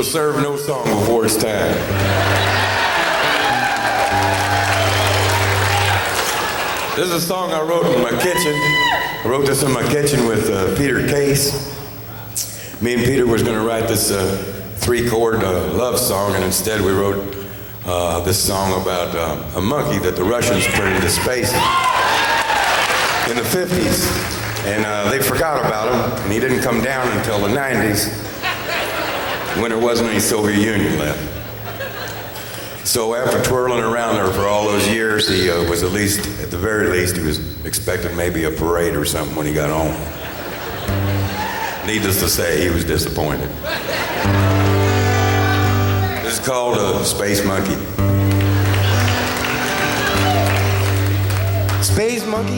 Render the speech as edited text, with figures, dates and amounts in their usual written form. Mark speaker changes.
Speaker 1: serve no song before it's time. This is a song I wrote in my kitchen. I wrote this in my kitchen with Peter Case. Me and Peter was going to write this three-chord love song, and instead we wrote this song about a monkey that the Russians put into space in the 50s. And they forgot about him, and he didn't come down until the 90s, when there wasn't any Soviet Union left. So after twirling around there for all those years, he was at the very least, he was expecting maybe a parade or something when he got home. Needless to say, he was disappointed. This is called Space Monkey. Space Monkey